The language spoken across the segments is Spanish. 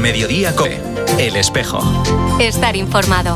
Mediodía COPE. El Espejo. Estar informado.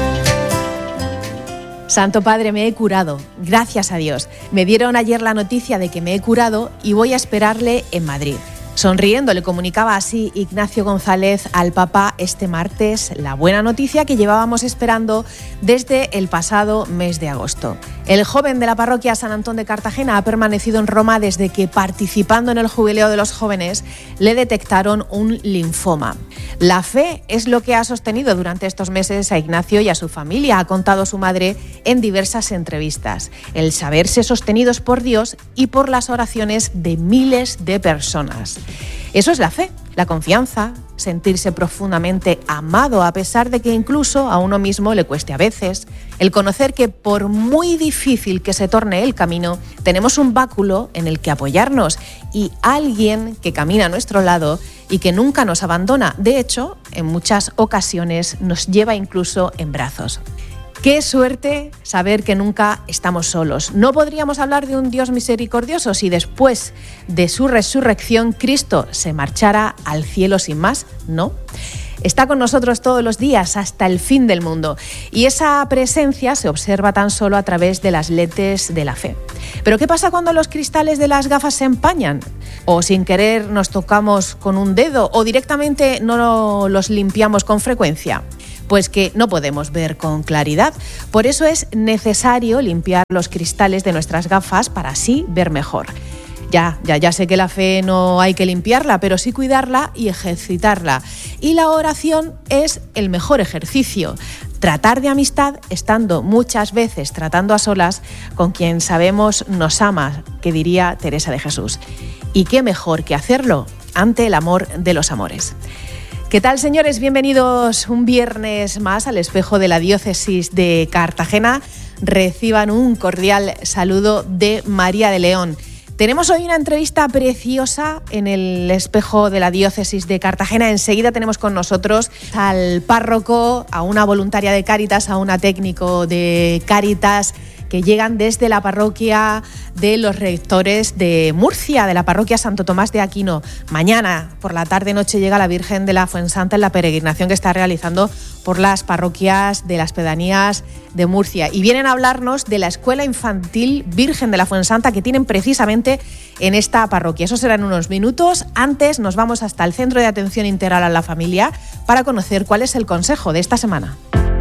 Santo Padre, me he curado, gracias a Dios. Me dieron ayer la noticia de que me he curado y voy a esperarle en Madrid. Sonriendo le comunicaba así Ignacio González al Papa este martes la buena noticia que llevábamos esperando desde el pasado mes de agosto. El joven de la parroquia San Antón de Cartagena ha permanecido en Roma desde que, participando en el Jubileo de los Jóvenes, le detectaron un linfoma. La fe es lo que ha sostenido durante estos meses a Ignacio y a su familia, ha contado su madre en diversas entrevistas. El saberse sostenidos por Dios y por las oraciones de miles de personas. Eso es la fe, la confianza, sentirse profundamente amado a pesar de que incluso a uno mismo le cueste a veces, el conocer que por muy difícil que se torne el camino, tenemos un báculo en el que apoyarnos y alguien que camina a nuestro lado y que nunca nos abandona. De hecho, en muchas ocasiones nos lleva incluso en brazos. Qué suerte saber que nunca estamos solos. No podríamos hablar de un Dios misericordioso si después de su resurrección Cristo se marchara al cielo sin más, ¿no? Está con nosotros todos los días hasta el fin del mundo y esa presencia se observa tan solo a través de las lentes de la fe. ¿Pero qué pasa cuando los cristales de las gafas se empañan? ¿O sin querer nos tocamos con un dedo o directamente no los limpiamos con frecuencia? Pues que no podemos ver con claridad. Por eso es necesario limpiar los cristales de nuestras gafas para así ver mejor. Ya sé que la fe no hay que limpiarla, pero sí cuidarla y ejercitarla. Y la oración es el mejor ejercicio. Tratar de amistad estando muchas veces tratando a solas con quien sabemos nos ama, que diría Teresa de Jesús. Y qué mejor que hacerlo ante el amor de los amores. ¿Qué tal, señores? Bienvenidos un viernes más al Espejo de la Diócesis de Cartagena. Reciban un cordial saludo de María de León. Tenemos hoy una entrevista preciosa en el Espejo de la Diócesis de Cartagena. Enseguida tenemos con nosotros al párroco, a una voluntaria de Cáritas, a una técnico de Cáritas, que llegan desde la parroquia de los Rectores de Murcia, de la parroquia Santo Tomás de Aquino. Mañana por la tarde-noche llega la Virgen de la Fuensanta en la peregrinación que está realizando por las parroquias de las pedanías de Murcia. Y vienen a hablarnos de la Escuela Infantil Virgen de la Fuensanta que tienen precisamente en esta parroquia. Eso será en unos minutos. Antes nos vamos hasta el Centro de Atención Integral a la Familia para conocer cuál es el consejo de esta semana.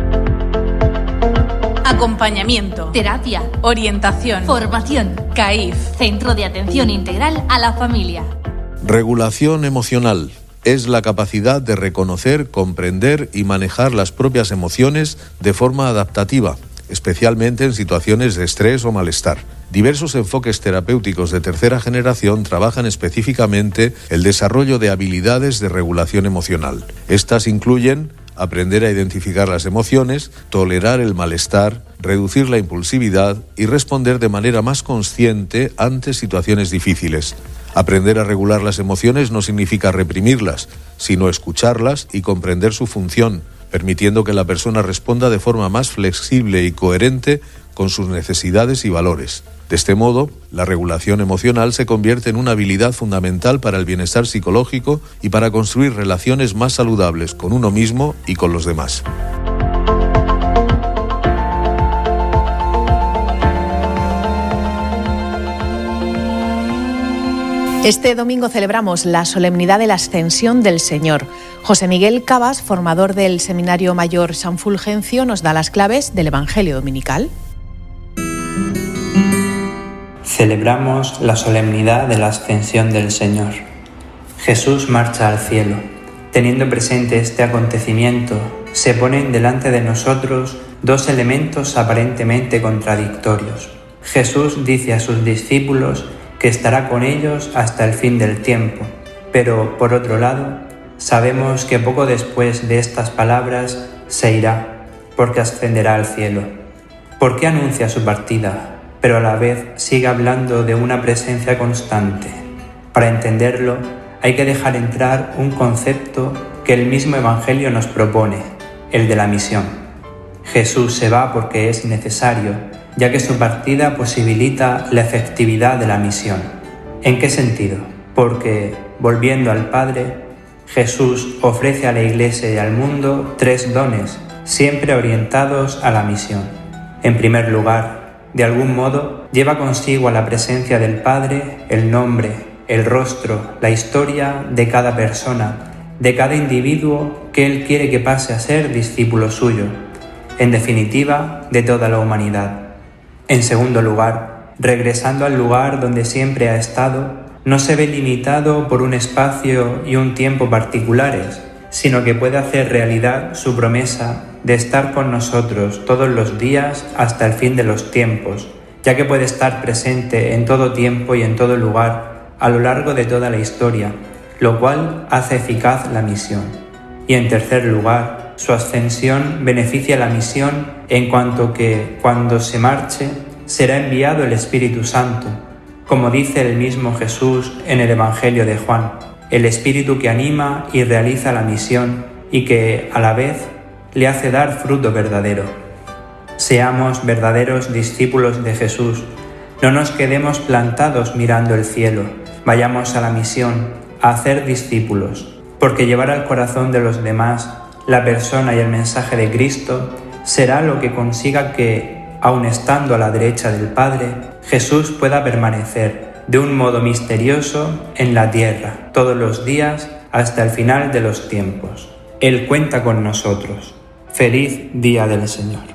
Acompañamiento, terapia, orientación, formación, CAIF, Centro de Atención Integral a la Familia. Regulación emocional es la capacidad de reconocer, comprender y manejar las propias emociones de forma adaptativa, especialmente en situaciones de estrés o malestar. Diversos enfoques terapéuticos de tercera generación trabajan específicamente el desarrollo de habilidades de regulación emocional. Estas incluyen aprender a identificar las emociones, tolerar el malestar, reducir la impulsividad y responder de manera más consciente ante situaciones difíciles. Aprender a regular las emociones no significa reprimirlas, sino escucharlas y comprender su función, permitiendo que la persona responda de forma más flexible y coherente con sus necesidades y valores. De este modo, la regulación emocional se convierte en una habilidad fundamental para el bienestar psicológico y para construir relaciones más saludables con uno mismo y con los demás. Este domingo celebramos la solemnidad de la Ascensión del Señor. José Miguel Cabas, formador del Seminario Mayor San Fulgencio, nos da las claves del Evangelio dominical. Celebramos la solemnidad de la Ascensión del Señor. Jesús marcha al cielo. Teniendo presente este acontecimiento, se ponen delante de nosotros dos elementos aparentemente contradictorios. Jesús dice a sus discípulos que estará con ellos hasta el fin del tiempo, pero por otro lado, sabemos que poco después de estas palabras se irá, porque ascenderá al cielo. ¿Por qué anuncia su partida? Pero a la vez sigue hablando de una presencia constante. Para entenderlo, hay que dejar entrar un concepto que el mismo Evangelio nos propone, el de la misión. Jesús se va porque es necesario, ya que su partida posibilita la efectividad de la misión. ¿En qué sentido? Porque, volviendo al Padre, Jesús ofrece a la Iglesia y al mundo 3 dones, siempre orientados a la misión. En primer lugar, de algún modo, lleva consigo a la presencia del Padre el nombre, el rostro, la historia de cada persona, de cada individuo que Él quiere que pase a ser discípulo suyo, en definitiva, de toda la humanidad. En segundo lugar, regresando al lugar donde siempre ha estado, no se ve limitado por un espacio y un tiempo particulares, sino que puede hacer realidad su promesa de estar con nosotros todos los días hasta el fin de los tiempos, ya que puede estar presente en todo tiempo y en todo lugar a lo largo de toda la historia, lo cual hace eficaz la misión. Y en tercer lugar, su ascensión beneficia la misión en cuanto que, cuando se marche, será enviado el Espíritu Santo, como dice el mismo Jesús en el Evangelio de Juan, el Espíritu que anima y realiza la misión y que, a la vez, le hace dar fruto verdadero. Seamos verdaderos discípulos de Jesús, no nos quedemos plantados mirando el cielo, vayamos a la misión, a hacer discípulos, porque llevar al corazón de los demás la persona y el mensaje de Cristo será lo que consiga que, aun estando a la derecha del Padre, Jesús pueda permanecer de un modo misterioso en la tierra todos los días hasta el final de los tiempos. Él cuenta con nosotros. Feliz Día del Señor.